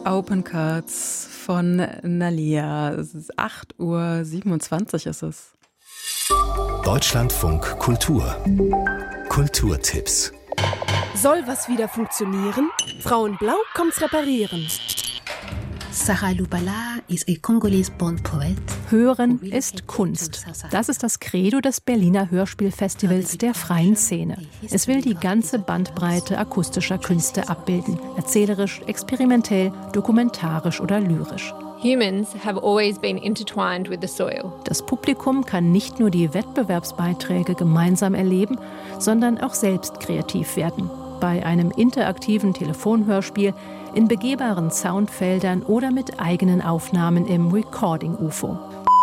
Open Cards von Nalia. Es ist 8:27 Uhr ist es. Deutschlandfunk Kultur. Kulturtipps. Soll was wieder funktionieren? Frauenblau kommt's reparieren. Sarah Lubala is a Congolese born poet. Hören ist Kunst. Das ist das Credo des Berliner Hörspielfestivals der freien Szene. Es will die ganze Bandbreite akustischer Künste abbilden. Erzählerisch, experimentell, dokumentarisch oder lyrisch. Humans have always been intertwined with the soil. Das Publikum kann nicht nur die Wettbewerbsbeiträge gemeinsam erleben, sondern auch selbst kreativ werden. Bei einem interaktiven Telefonhörspiel, in begehbaren Soundfeldern oder mit eigenen Aufnahmen im Recording-UFO.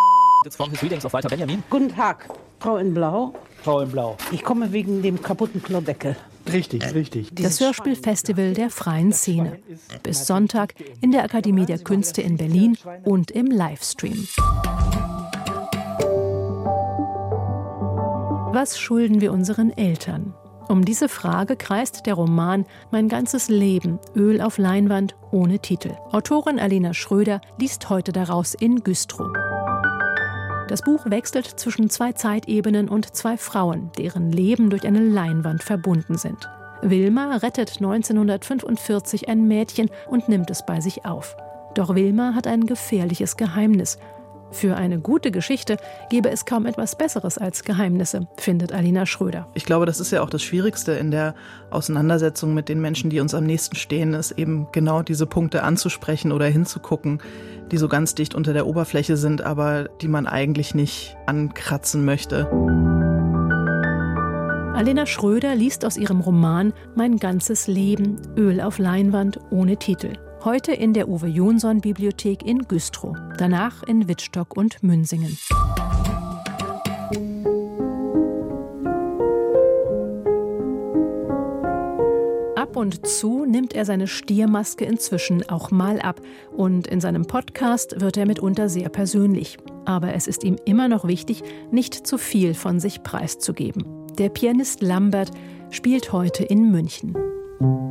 Guten Tag, Frau in Blau. Frau in Blau. Ich komme wegen dem kaputten Klodeckel. Richtig. Das Hörspielfestival der freien Szene. Bis Sonntag in der Akademie der Künste in Berlin und im Livestream. Was schulden wir unseren Eltern? Um diese Frage kreist der Roman Mein ganzes Leben, Öl auf Leinwand ohne Titel. Autorin Alena Schröder liest heute daraus in Güstrow. Das Buch wechselt zwischen zwei Zeitebenen und zwei Frauen, deren Leben durch eine Leinwand verbunden sind. Wilma rettet 1945 ein Mädchen und nimmt es bei sich auf. Doch Wilma hat ein gefährliches Geheimnis. Für eine gute Geschichte gäbe es kaum etwas Besseres als Geheimnisse, findet Alena Schröder. Ich glaube, das ist ja auch das Schwierigste in der Auseinandersetzung mit den Menschen, die uns am nächsten stehen, ist eben genau diese Punkte anzusprechen oder hinzugucken, die so ganz dicht unter der Oberfläche sind, aber die man eigentlich nicht ankratzen möchte. Alena Schröder liest aus ihrem Roman Mein ganzes Leben, Öl auf Leinwand ohne Titel. Heute in der Uwe-Jonsson-Bibliothek in Güstrow, danach in Wittstock und Münsingen. Ab und zu nimmt er seine Stiermaske inzwischen auch mal ab. Und in seinem Podcast wird er mitunter sehr persönlich. Aber es ist ihm immer noch wichtig, nicht zu viel von sich preiszugeben. Der Pianist Lambert spielt heute in München.